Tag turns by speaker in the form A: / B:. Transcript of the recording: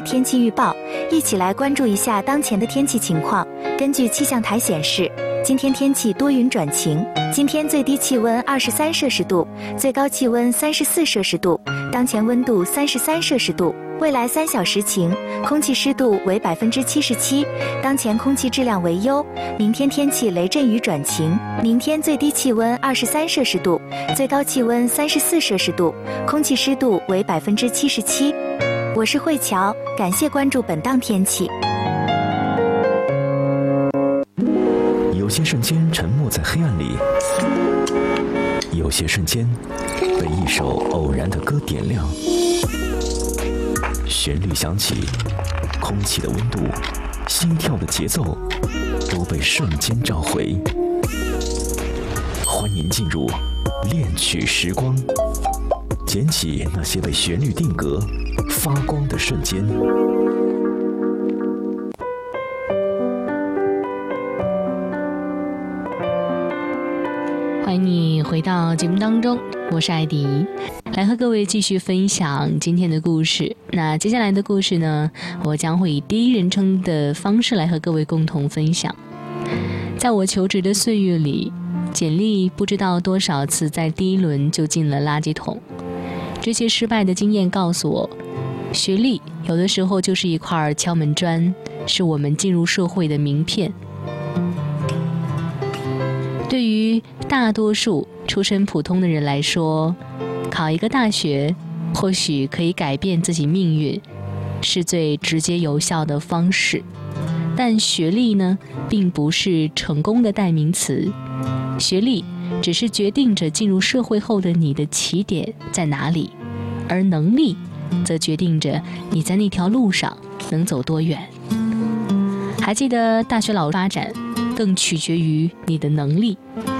A: 天气预报，一起来关注一下当前的天气情况。根据气象台显示，今天天气多云转晴，今天最低气温23摄氏度，最高气温34摄氏度，当前温度33摄氏度。未来3小时晴，空气湿度为77%，当前空气质量为优。明天天气雷阵雨转晴，明天最低气温23摄氏度，最高气温34摄氏度，空气湿度为77%。我是慧乔，感谢关注本档天气。
B: 有些瞬间沉默在黑暗里，有些瞬间被一首偶然的歌点亮。旋律响起，空气的温度，心跳的节奏，都被瞬间召回。欢迎进入恋曲时光，捡起那些被旋律定格、发光的瞬间。
C: 欢迎你回到节目当中，我是艾迪，来和各位继续分享今天的故事。那接下来的故事呢，我将会以第一人称的方式来和各位共同分享。在我求职的岁月里，简历不知道多少次在第一轮就进了垃圾桶。这些失败的经验告诉我，学历有的时候就是一块敲门砖，是我们进入社会的名片。对于大多数出身普通的人来说，考一个大学或许可以改变自己命运，是最直接有效的方式。但学历呢，并不是成功的代名词，学历只是决定着进入社会后的你的起点在哪里，而能力则决定着你在那条路上能走多远。还记得大学老发展更取决于你的能力，